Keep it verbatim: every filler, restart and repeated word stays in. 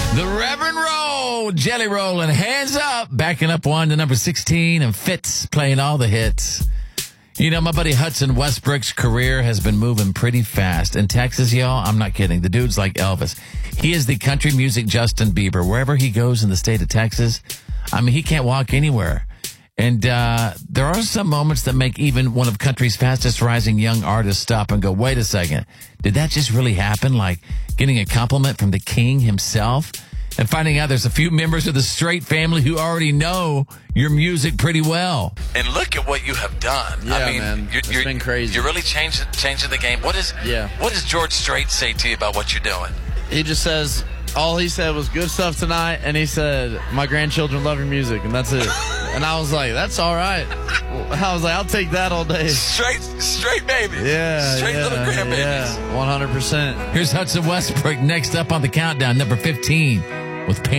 The Reverend Roll, Jelly Rollin', hands up, backing up one to number sixteen, and Fitz playing all the hits. You know, my buddy Hudson Westbrook's career has been moving pretty fast. In Texas, y'all, I'm not kidding. The dude's like Elvis. He is the country music Justin Bieber. Wherever he goes in the state of Texas, I mean, he can't walk anywhere. And uh, there are some moments that make even one of country's fastest rising young artists stop and go, wait a second, did that just really happen? Like getting a compliment from the king himself and finding out there's a few members of the Strait family who already know your music pretty well. And look at what you have done. Yeah, I mean, man. You're, It's you're, been crazy. You're really changing, changing the game. What is, Yeah. what does George Strait say to you about what you're doing? He just says, all he said was good stuff tonight, and he said, my grandchildren love your music, and that's it. And I was like, that's all right. I was like, I'll take that all day. Straight, straight baby. Yeah, Straight yeah, little grandbabies. Yeah, one hundred percent. Here's Hudson Westbrook next up on the countdown, number fifteen, with Pain.